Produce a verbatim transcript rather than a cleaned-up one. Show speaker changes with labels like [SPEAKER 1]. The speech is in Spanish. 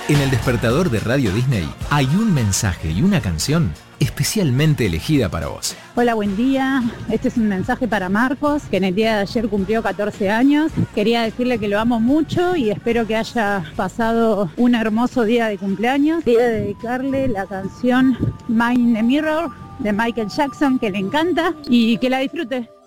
[SPEAKER 1] En el despertador de Radio Disney hay un mensaje y una canción especialmente elegida para vos.
[SPEAKER 2] Hola, buen día. Este es un mensaje para Marcos, que en el día de ayer cumplió catorce años. Quería decirle que lo amo mucho y espero que haya pasado un hermoso día de cumpleaños. Quería dedicarle la canción Mind the Mirror de Michael Jackson, que le encanta, y que la disfrute.